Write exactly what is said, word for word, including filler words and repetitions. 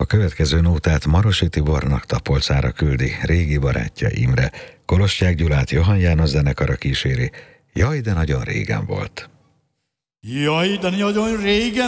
következő nótát Marosi Tibornak Tapolcára küldi régi barátja Imre. Kolosták Gyulát Johann János zenekara kíséri. Jaj, de nagyon régen volt. Jaj, de nagyon régen